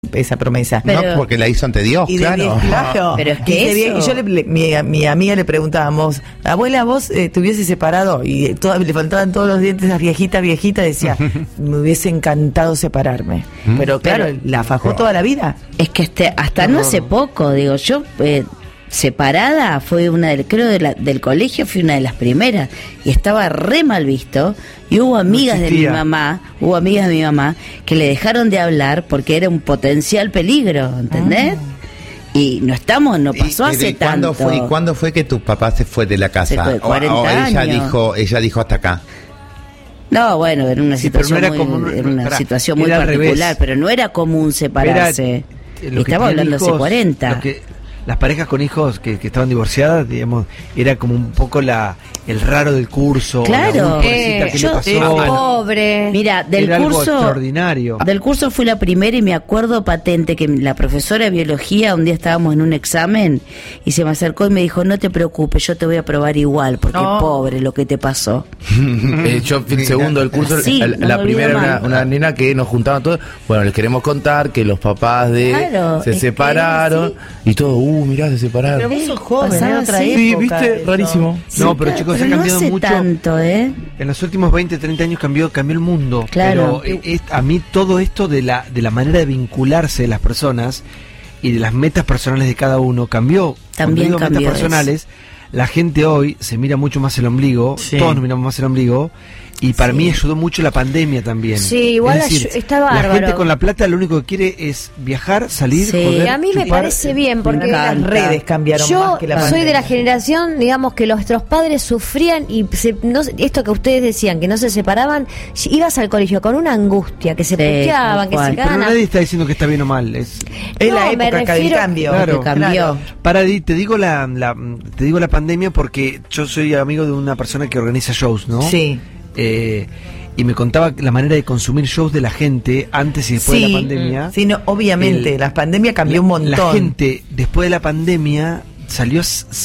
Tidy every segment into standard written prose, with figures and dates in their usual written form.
esa promesa. Pero, no, porque la hizo ante Dios, y claro. claro. Pero es que y yo mi amiga le preguntábamos, abuela, vos te hubieses separado, y le faltaban todos los dientes a viejita, decía, me hubiese encantado separarme. Pero claro, la fajó toda la vida. Es que hasta no hace poco, digo, yo separada fue del colegio, fui una de las primeras, y estaba re mal visto, y hubo amigas de mi mamá que le dejaron de hablar porque era un potencial peligro, ¿entendés? Y no pasó hace tanto. ¿Cuándo fue que tu papá se fue de la casa? Hace 40 o ella dijo hasta acá. No, bueno, era una situación muy particular, pero no era común separarse. Estaba hablando hace 40. Las parejas con hijos que estaban divorciadas, digamos, era como un poco el raro del curso. Claro, pobre. Mira, del era curso algo extraordinario. Del curso fui la primera y me acuerdo patente que la profesora de biología, un día estábamos en un examen y se me acercó y me dijo, no te preocupes, yo te voy a probar igual, porque pobre lo que te pasó. Yo fui el segundo del curso, sí, la primera era una nena que nos juntaban todos. Bueno, les queremos contar que los papás se separaron y todo, mirá, se separaron. Pero vos sos joven, en otra época. Sí, viste, rarísimo. No, pero chicos, pero ha cambiado no hace mucho. Tanto, En los últimos 20, 30 años cambió el mundo. Claro. Pero a mí todo esto de la manera de vincularse de las personas y de las metas personales de cada uno cambió. También cambió metas personales. La gente hoy se mira mucho más el ombligo, todos nos miramos más el ombligo. Y para mí ayudó mucho la pandemia también. Sí, igual está bárbaro. La gente con la plata lo único que quiere es viajar, salir, joder, a mí me parece bien, porque las redes cambiaron más que la pandemia. Yo soy de la generación, digamos, que nuestros padres sufrían y esto que ustedes decían, que no se separaban, ibas al colegio con una angustia, que se puteaban, que se cagaban. Pero nadie está diciendo que está bien o mal. Es la época del cambio. Claro, cambió. Te digo la pandemia porque yo soy amigo de una persona que organiza shows, ¿no? Sí. Y me contaba la manera de consumir shows de la gente antes y después de la pandemia. Sí, no, obviamente, la pandemia cambió un montón. La gente, después de la pandemia, salió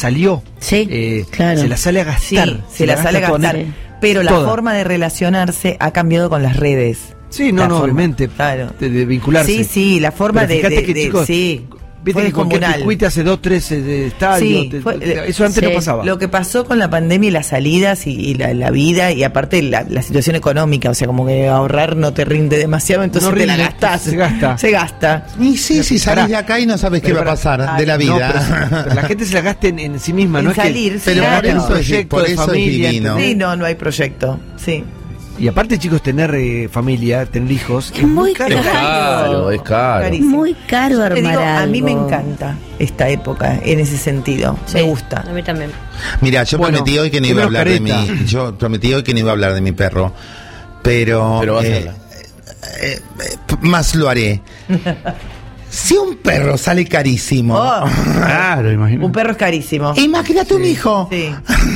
claro. se la sale a gastar. Sí, se la sale a gastar. Pero la forma de relacionarse ha cambiado con las redes. Sí, obviamente. Claro. De vincularse. Sí, la forma de chicos, sí. Viste que cualquier circuito hace 2, 3 de estadio. Sí, eso antes no pasaba. Lo que pasó con la pandemia y las salidas y la vida, y aparte la situación económica, o sea, como que ahorrar no te rinde demasiado, entonces te la gastás. Se gasta. Y sí, si salís de acá y no sabes qué va a pasar de la vida. Pero la gente se la gasta en sí misma, no salir, es que por eso es divino. Sí, no hay proyecto. Sí. Y aparte, chicos, tener familia, tener hijos es muy caro. Es caro. Carísimo. Muy caro armar algo. A mí me encanta esta época en ese sentido. Me gusta. A mí también. Mira, yo prometí hoy que no iba a hablar de mi perro, pero vas a hablar. Más lo haré. Si un perro sale carísimo, claro, imagínate. Un perro es carísimo. Imagínate un hijo. Sí.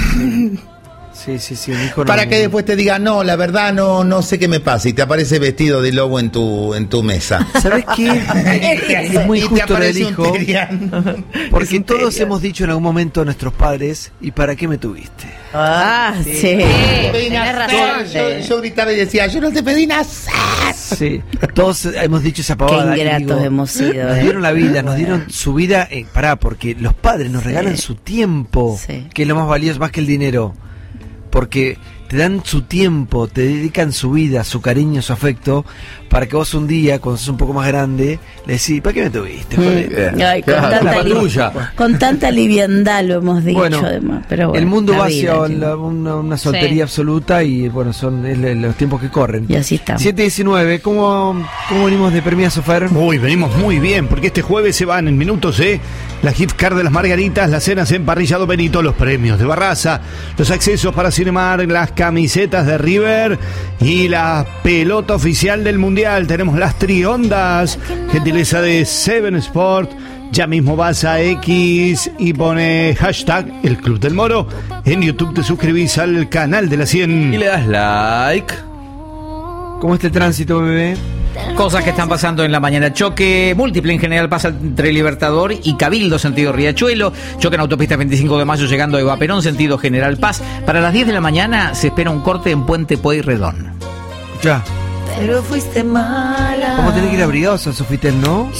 Sí, un hijo. Para que después te diga, no, la verdad no sé qué me pasa, y te aparece vestido de lobo en tu mesa. ¿Sabes qué? Es muy justo el hijo. Porque todos serio. hemos dicho en algún momento a nuestros padres, ¿y para qué me tuviste? Sí. Tenés razón. Yo gritaba y decía, yo no te pedí nacer. Sí, todos hemos dicho esa pavada. Qué ingratos hemos sido. Nos dieron la vida, nos dieron su vida. Porque los padres nos regalan su tiempo, que es lo más valioso, más que el dinero. Porque te dan su tiempo, te dedican su vida, su cariño, su afecto, para que vos un día, cuando sos un poco más grande, le decís, ¿para qué me tuviste? Ay, con tanta liviandad lo hemos dicho, además. Pero bueno, el mundo va hacia una soltería absoluta y bueno, son los tiempos que corren. Y así estamos. 7:19, ¿cómo venimos de premiazo, Fer? Venimos muy bien, porque este jueves se van en minutos, la gift card de las Margaritas, las cenas en Parrillado Benito, los premios de Barraza, los accesos para Cinemark, las camisetas de River y la pelota oficial del Mundial. Tenemos las triondas, gentileza de Seven Sport. Ya mismo vas a X y pone hashtag El Club del Moro. En YouTube te suscribís al canal de la 100 y le das like. ¿Cómo está el tránsito, bebé? Cosas que están pasando en la mañana. Choque múltiple en general pasa entre Libertador y Cabildo, sentido Riachuelo. Choque en autopista 25 de mayo llegando a Eva Perón, sentido General Paz. Para las 10 de la mañana se espera un corte en Puente Pueyrredón. Ya. pero fuiste mala. Vamos a tener que ir abrigados a Sofitel, ¿no?